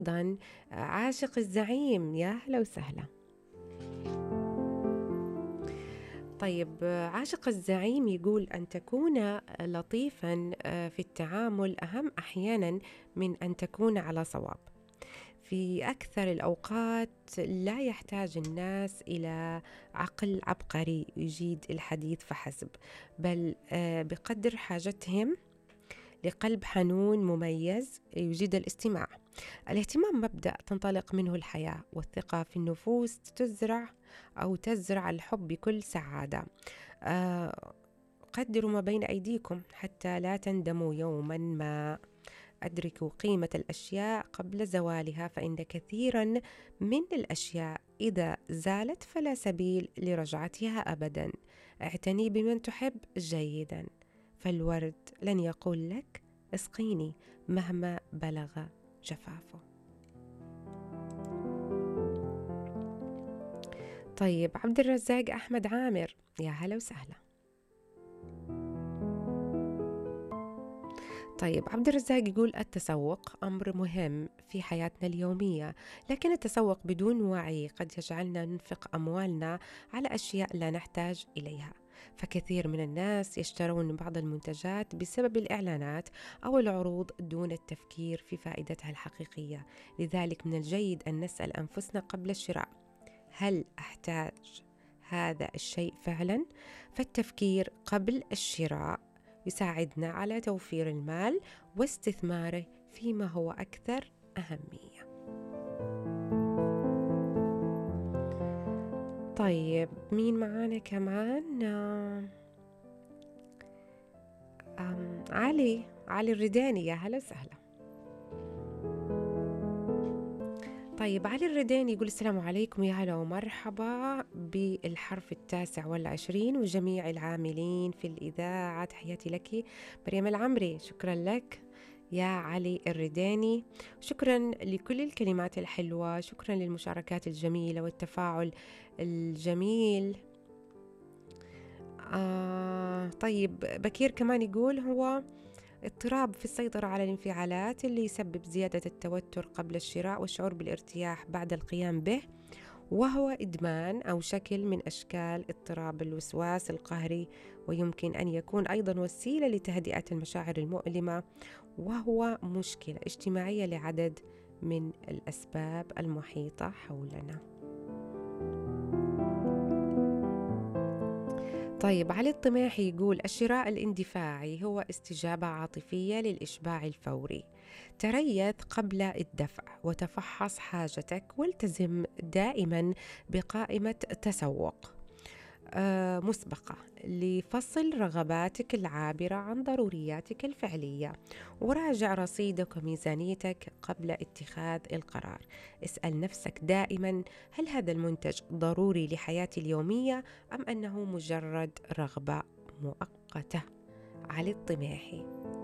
أيضا عاشق الزعيم، يا هلا وسهلا. طيب عاشق الزعيم يقول أن تكون لطيفا في التعامل أهم أحيانا من أن تكون على صواب. في أكثر الأوقات لا يحتاج الناس إلى عقل عبقري يجيد الحديث فحسب، بل بقدر حاجتهم لقلب حنون مميز يجيد الاستماع. الاهتمام مبدأ تنطلق منه الحياة، والثقة في النفوس تزرع الحب بكل سعادة. آه، قدروا ما بين أيديكم حتى لا تندموا يوما ما. أدركوا قيمة الأشياء قبل زوالها، فإن كثيرا من الأشياء إذا زالت فلا سبيل لرجعتها أبدا. اعتني بمن تحب جيدا، فالورد لن يقول لك اسقيني مهما بلغ جفافه. طيب عبد الرزاق أحمد عامر، يا هلا وسهلا. طيب عبد الرزاق يقول التسوق أمر مهم في حياتنا اليومية، لكن التسوق بدون وعي قد يجعلنا ننفق أموالنا على أشياء لا نحتاج إليها. فكثير من الناس يشترون بعض المنتجات بسبب الإعلانات أو العروض دون التفكير في فائدتها الحقيقية. لذلك من الجيد أن نسأل أنفسنا قبل الشراء: هل أحتاج هذا الشيء فعلا؟ فالتفكير قبل الشراء يساعدنا على توفير المال واستثماره فيما هو أكثر أهمية. طيب مين معانا كمان؟ علي الرداني، يا هلا وسهلا. طيب علي الرداني يقول السلام عليكم، يا هلا ومرحبا بالحرف 29 وجميع العاملين في الإذاعة، تحياتي لك مريم العمري. شكرا لك يا علي الرداني، شكرا لكل الكلمات الحلوة، شكرا للمشاركات الجميلة والتفاعل الجميل. طيب بكير كمان يقول هو اضطراب في السيطرة على الانفعالات اللي يسبب زيادة التوتر قبل الشراء والشعور بالارتياح بعد القيام به، وهو إدمان أو شكل من أشكال اضطراب الوسواس القهري، ويمكن أن يكون أيضا وسيلة لتهدئة المشاعر المؤلمة، وهو مشكلة اجتماعية لعدد من الأسباب المحيطة حولنا. طيب علي الطماحي يقول الشراء الاندفاعي هو استجابة عاطفية للإشباع الفوري. تريث قبل الدفع وتفحص حاجتك، والتزم دائما بقائمة تسوق مسبقة لفصل رغباتك العابرة عن ضرورياتك الفعلية، وراجع رصيدك وميزانيتك قبل اتخاذ القرار. اسأل نفسك دائما: هل هذا المنتج ضروري لحياتي اليومية أم أنه مجرد رغبة مؤقتة؟ علي الطماحي.